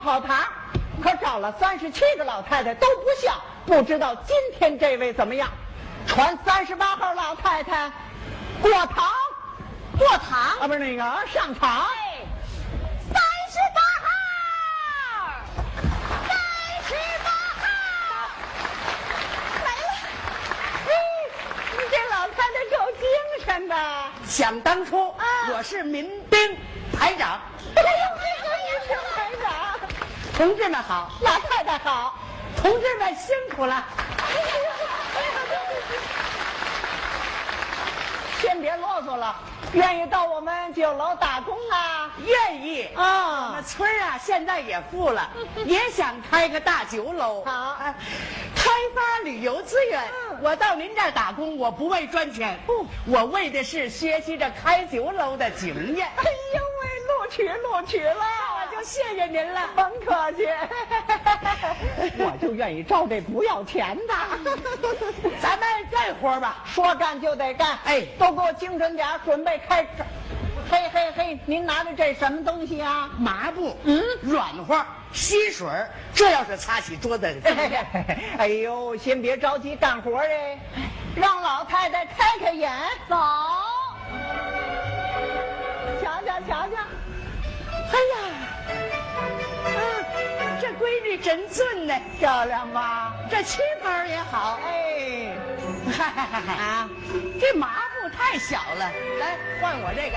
好堂，可找了37个老太太都不像，不知道今天这位怎么样？传38号老太太过堂， 过堂啊，不是那个上场。 38号来了。 你这老太太够精神的。 想当初，我是民兵排长。 民兵排长， 同志们好， 老太太好， 同志们辛苦了。 先别啰嗦了，愿意到我们酒楼打工啊？ 愿意啊！ 那村儿啊，现在也富了，也想开个大酒楼。 好， 开发旅游资源。我到您这儿打工，我不为赚钱，我为的是学习着开酒楼的经验。 哎呦喂，录取了， 我就谢谢您了， 甭客气。我就愿意招这不要钱的。 咱们干活吧， 说干就得干。 哎， 都给我精神点，准备开始。嘿，您拿的这什么东西啊？ 麻布，软和，吸水，这要是擦洗桌子。 哎呦，先别着急干活哎，让老太太开开眼。 走， 瞧。 哎呀，这闺女真俊呢， 漂亮吧？ 这旗袍也好。 哎， 啊，这麻布太小了，来换我这个。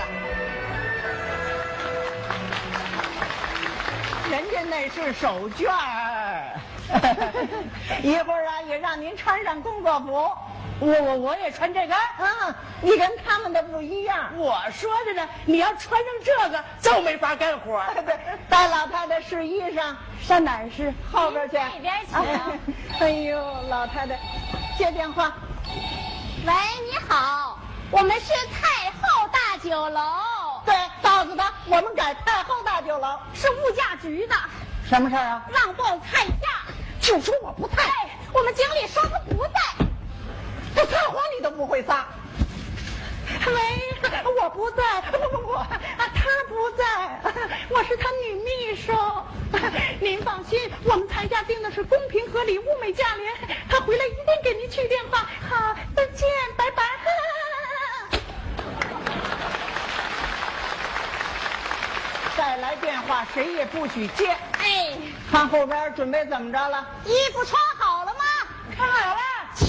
人家那是手绢儿。一会儿啊，也让您穿上工作服。 我也穿这个。 你跟他们的不一样。 我说着呢，你要穿上这个就没法干活。 对，带老太太试衣裳，上哪儿试？后边去。 那边去。 哎呦，老太太，接电话。 喂，你好，我们是太后大酒楼。 对，告诉他我们改太后大酒楼， 是物价局的。 什么事儿啊？ 让报菜价。 就说我不在， 我们经理说他不在。 这撒谎你都不会撒。喂，我不在，不，他不在，我是他女秘书。您放心，我们菜价定的是公平合理、物美价廉，他回来一定给您去电话。好，再见，拜拜。再来电话，谁也不许接。 哎， 看后边准备怎么着了？ 衣服穿好了吗？ 穿好了， 请。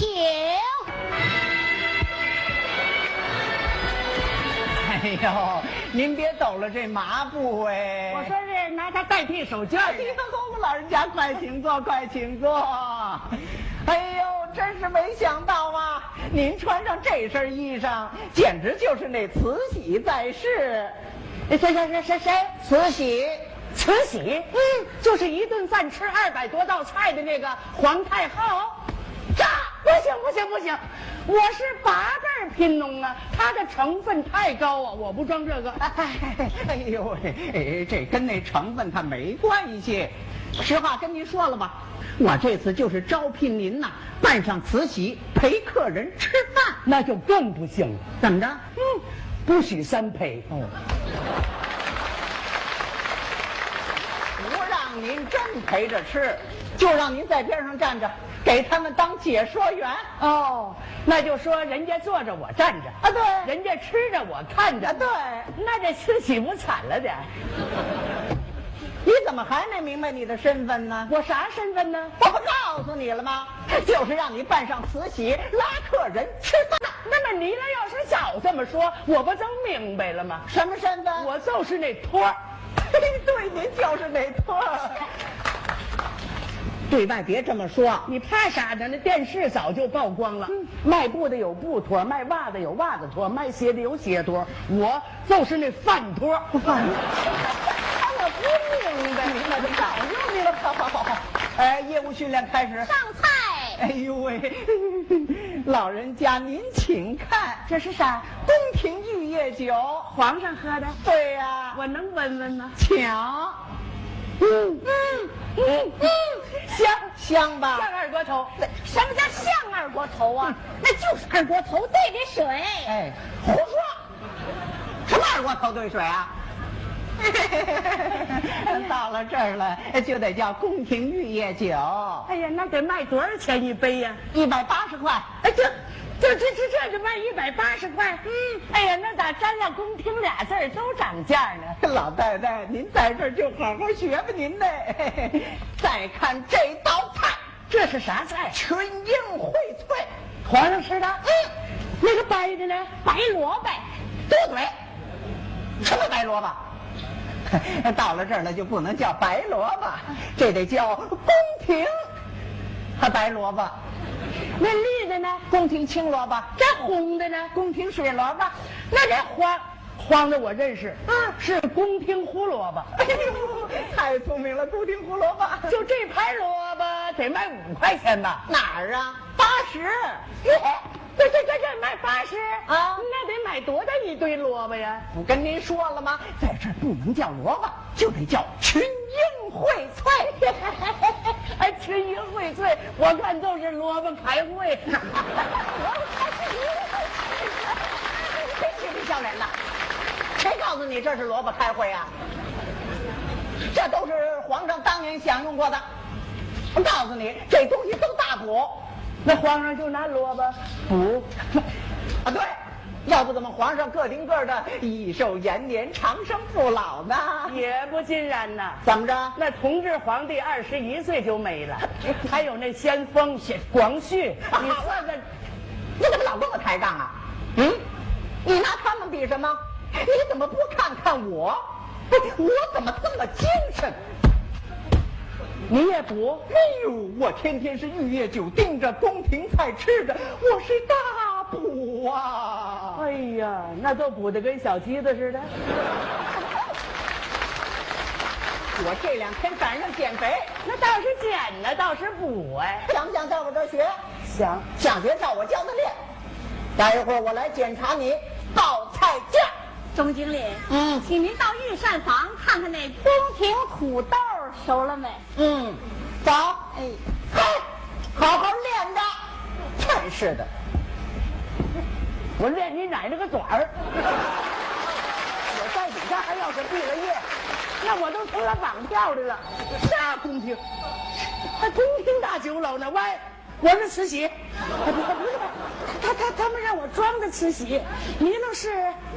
哎呦，您别抖了这麻布哎！ 我说是拿它代替手绢。 哎呦，老人家快请坐，快请坐。哎呦，真是没想到啊！您穿上这身衣裳，简直就是那慈禧在世。谁？慈禧。 慈禧，就是一顿饭吃200多道菜的那个皇太后。不行，我是8辈贫农啊，它的成分太高啊，我不装这个。 哎呦喂，这跟那成分它没关系。实话跟您说了吧，我这次就是招聘您呐，扮上慈禧陪客人吃饭， 那就更不行了。 怎么着？ 不许3陪。 不让您真陪着吃，就让您在边上站着，给他们当解说员。 那就说人家坐着我站着啊，对， 人家吃着我看着。 对， 那这慈禧不惨了点？ 你怎么还没明白你的身份呢？ 我啥身份呢？ 我不告诉你了吗？就是让你扮上慈禧拉客人吃饭。 那么你要是早这么说，我不就明白了吗？ 什么身份？ 我就是那托儿。 对，您就是那托儿。对外别这么说， 你怕啥呢？那电视早就曝光了。卖布的有布托，卖袜子有袜子托，卖鞋的有鞋托，我就是那饭托。 我不明白，那就早就明白了。好。业务训练开始。 上菜。 哎呦喂，老人家您请看， 这是啥？ 宫廷玉液酒， 皇上喝的。 对呀， 我能闻闻吗？ 抢。香吧？ 像二锅头。 什么叫像二锅头啊？那就是二锅头兑的水。 哎，胡说！什么二锅头兑水啊？ 到了这儿了，就得叫宫廷玉液酒。 哎呀，那得卖多少钱一杯呀 ？180块。 哎，这就卖180块。哎呀，那咋沾了宫廷俩字儿都涨价呢？ 老太太，您在这儿就好好学吧您呢。再看这道菜， 这是啥菜？ 群英荟萃， 皇上吃的。那个白的呢？ 白萝卜。 对不对？什么白萝卜？到了这儿了就不能叫白萝卜，这得叫宫廷白萝卜。 那绿的呢？ 宫廷青萝卜。 这红的呢？ 宫廷水萝卜。 那这黄的我认识，是宫廷胡萝卜。 哎呦，太聪明了，宫廷胡萝卜。 就这盘萝卜得卖5块钱吧？ 哪儿啊？80。 这卖80 啊？ 那得买多大一堆萝卜呀？ 我跟您说了吗？在这儿不能叫萝卜，就得叫群英荟萃。 哎，群英荟萃，我看都是萝卜开会。 真是不笑脸的！谁告诉你这是萝卜开会啊？这都是皇上当年享用过的。我告诉你，这东西都大补。 那皇上就拿萝卜补啊？对，要不怎么皇上个顶个的益寿延年、长生不老呢？ 也不尽然呐。 怎么着？ 那同治皇帝21岁就没了，还有那先锋广旭，你算算， 你怎么老跟我抬杠啊？你拿他们比什么？你怎么不看看我？我怎么这么精神？ 你也补？ 哎呦，我天天是玉液酒盯着，宫廷菜吃着，我是大补啊！ 哎呀，那都补得跟小鸡子似的。 我这2天赶上减肥， 那倒是减呢，倒是补哎。 想不想在我这儿学？ 想。 想学照我教的练。待一会儿我来检查你报菜价。 钟经理，请您到御膳房看看那宫廷土豆熟了没？ 走。哎，好好练着。真是的， 我练你奶奶个短儿！我在底下还要是毕了业，那我都成了绑票的了。啥宫廷？还宫廷大酒楼呢？喂，我是慈禧。不是，他们让我装的慈禧，你那是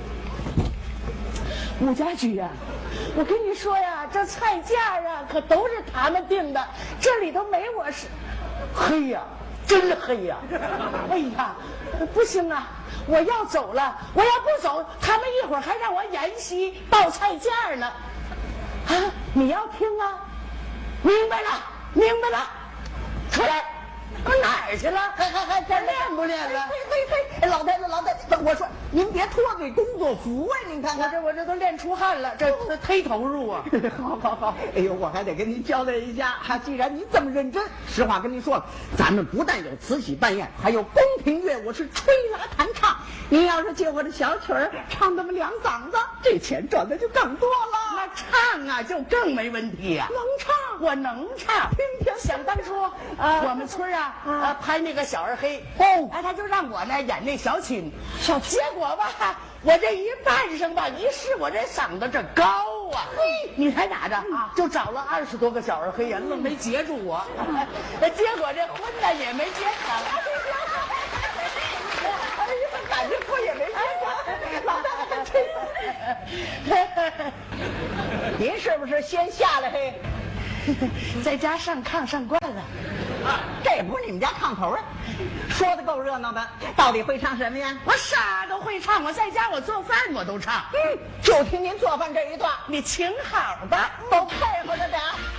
武家驹呀。我跟你说呀，这菜价啊可都是他们定的，这里头没我是。黑呀，真黑呀！哎呀，不行啊，我要走了，我要不走，他们一会儿还让我演戏报菜价呢。啊，你要听啊？明白了，明白了，出来。哪儿去了？还练不练了？ 嘿，老太太，我说您别脱罪工作服啊！您看看， 我这都练出汗了，这忒投入啊！ 好，哎呦，我还得跟您交代一下，既然您这么认真，实话跟您说了，咱们不但有慈禧办宴，还有宫廷乐，我是吹拉弹唱。您要是借我的小曲儿唱那么2嗓子，这钱赚的就更多了。 那唱啊，就更没问题呀。 能唱， 我能唱。 听听， 想当初我们村拍那个小二黑他就让我呢演那小青，结果吧，我这一扮上吧，一试我这嗓子这高啊，你猜咋着？就找了20多个小二黑呀，愣没截住我，结果这婚呢也没结成。 感觉我也没结成，老大还真。您是不是先下来嘿？ 在家上炕上惯了。 这也不是你们家炕头啊！说的够热闹的，到底会唱什么呀？ 我啥都会唱，我在家我做饭我都唱。 就听您做饭这一段， 你请好吧， 都配合着点。